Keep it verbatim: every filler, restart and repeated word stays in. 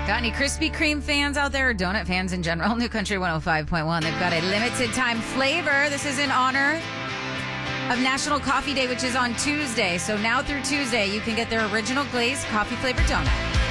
Got any Krispy Kreme fans out there or donut fans in general? New Country one oh five point one. They've got a limited time flavor. This is in honor of National Coffee Day, which is on Tuesday. So now through Tuesday, you can get their original glazed coffee flavored donut.